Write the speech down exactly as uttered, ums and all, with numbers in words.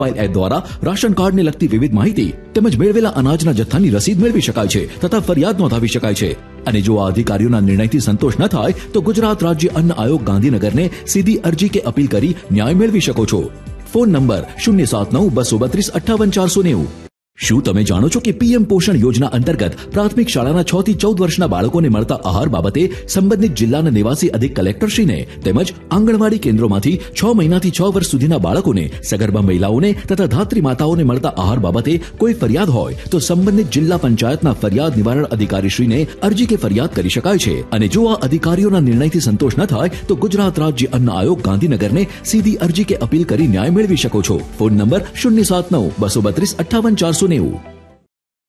Mobile app દ્વારા ration કાર્ડને લગતી વિવિધ માહિતી તેમજ મેળવેલા અનાજના જથ્થાની રસીદ મેળવી શકાય છે તથા ફરિયાદ નોંધાવી શકાય છે અને જો આ અધિકારીઓના નિર્ણયથી સંતોષ ન થાય તો ગુજરાત રાજ્ય અન્ન આયોગ ગાંધીનગરને સીધી અરજી કે અપીલ કરી ન્યાય મેળવી શકો છો। ફોન નંબર શૂન્ય સાત નવ બસો બત્રીસ અઠ્ઠાવન ચારસો નેવું। શું તમે જાણો છો કે પીએમ પોષણ યોજના અંતર્ગત પ્રાથમિક શાળાના છ થી ચૌદ વર્ષના બાળકોને મળતા આહાર બાબતે સંબંધિત જિલ્લાના નિવાસી અધિક કલેક્ટરશ્રીને તેમજ આંગણવાડી કેન્દ્રોમાંથી છ મહિનાથી છ વર્ષ સુધીના બાળકોને સગર્ભા મહિલાઓને તથા ધાત્રી માતાઓને મળતા આહાર બાબતે કોઈ ફરિયાદ હોય તો સંબંધિત જિલ્લા પંચાયતના ફરિયાદ નિવારણ અધિકારીશ્રીને અરજી કે ફરિયાદ કરી શકાય છે અને જો આ અધિકારીઓના નિર્ણયથી સંતોષ ન થાય તો ગુજરાત રાજ્ય અન્ન આયોગ ગાંધીનગરને સીધી અરજી કે અપીલ કરી ન્યાય મેળવી શકો છો। ફોન નંબર શૂન્ય સાત નવ બસો બત્રીસ અઠ્ઠાવન ચારસો નેવું।